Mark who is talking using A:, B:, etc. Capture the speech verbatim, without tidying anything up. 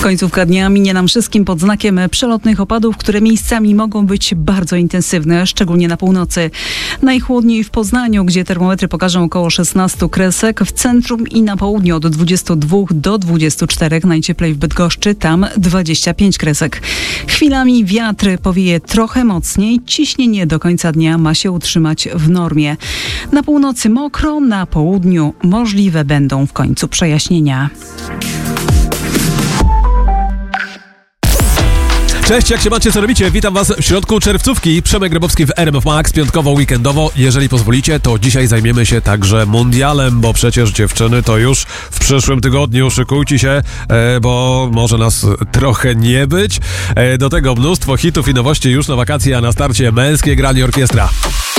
A: Końcówka dnia minie nam wszystkim pod znakiem przelotnych opadów, które miejscami mogą być bardzo intensywne, szczególnie na północy. Najchłodniej w Poznaniu, gdzie termometry pokażą około szesnaście kresek, w centrum i na południu od dwudziestu dwóch do dwudziestu czterech, najcieplej w Bydgoszczy, tam dwadzieścia pięć kresek. Chwilami wiatr powieje trochę mocniej, ciśnienie do końca dnia ma się utrzymać w normie. Na północy mokro, na południu możliwe będą w końcu przejaśnienia.
B: Cześć, jak się macie, co robicie? Witam was w środku czerwcówki. Przemek Grabowski w R M F Max, piątkowo, weekendowo. Jeżeli pozwolicie, to dzisiaj zajmiemy się także mundialem, bo przecież dziewczyny to już w przyszłym tygodniu. Szykujcie się, e, bo może nas trochę nie być. E, do tego mnóstwo hitów i nowości już na wakacje, a na starcie męskie granie orkiestra.